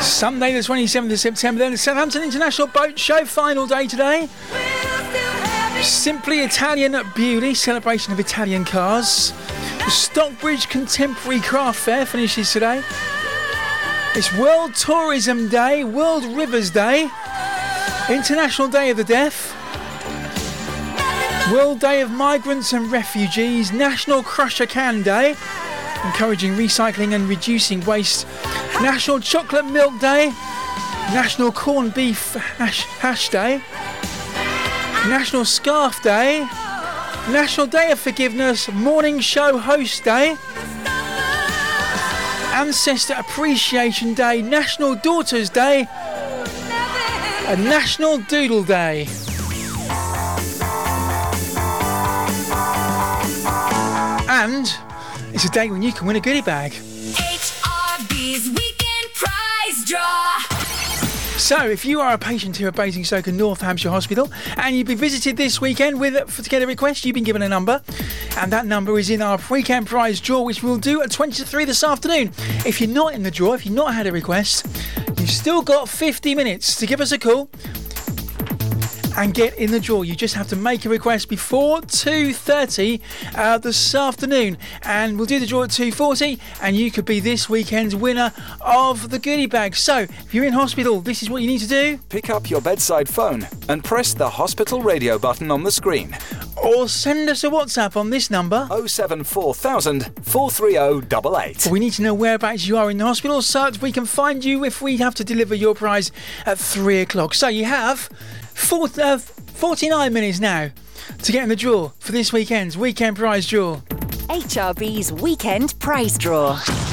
Sunday the 27th of September, then the Southampton International Boat Show, final day today. Simply Italian Beauty, celebration of Italian cars. The Stockbridge Contemporary Craft Fair finishes today. It's World Tourism Day, World Rivers Day, International Day of the Deaf, World Day of Migrants and Refugees, National Crusher Can Day, encouraging recycling and reducing waste, National Chocolate Milk Day, National Corned Beef Hash Day, National Scarf Day, National Day of Forgiveness, Morning Show Host Day, Ancestor Appreciation Day, National Daughters Day, and National Doodle Day. And it's a day when you can win a goodie bag. HRB's Weekend Prize Draw. So, if you are a patient here at Basingstoke and North Hampshire Hospital and you've been visited this weekend to get a request, you've been given a number, and that number is in our weekend prize draw, which we'll do at 20 to 3 this afternoon. If you're not in the draw, if you've not had a request, you've still got 50 minutes to give us a call and get in the draw. You just have to make a request before 2:30 this afternoon, and we'll do the draw at 2:40, and you could be this weekend's winner of the goodie bag. So if you're in hospital, this is what you need to do. Pick up your bedside phone and press the hospital radio button on the screen. Or send us a WhatsApp on this number, 074,000 430 88. We need to know whereabouts you are in the hospital so that we can find you if we have to deliver your prize at 3 o'clock. So you have 49 minutes now to get in the draw for this weekend's weekend prize draw. HRB's Weekend Prize Draw.